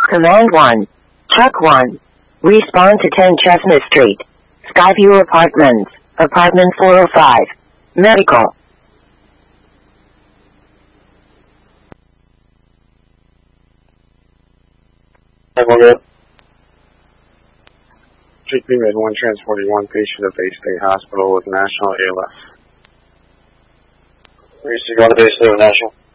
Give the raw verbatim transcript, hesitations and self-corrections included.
Command one. Chuck one. Respawn to ten Chestnut Street. Skyview Apartments. Apartment four oh five. Medical. G P made one transporting one patient to Bay State Hospital with National A L F. Where you going to Bay State with National?